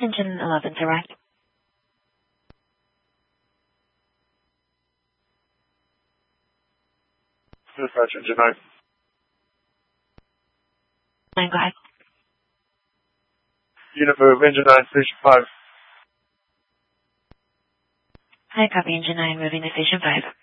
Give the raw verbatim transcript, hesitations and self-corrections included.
Engine eleven direct. Dispatch engine nine. nine, go ahead. Unit move, engine nine, station five. Hi, copy engine nine, moving to station five.